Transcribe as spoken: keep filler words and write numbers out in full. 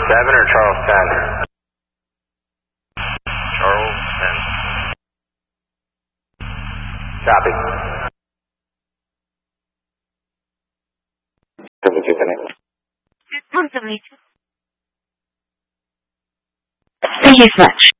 seven or Charles ten? Charles ten. Copy. seventy-two connect. Thank you so much.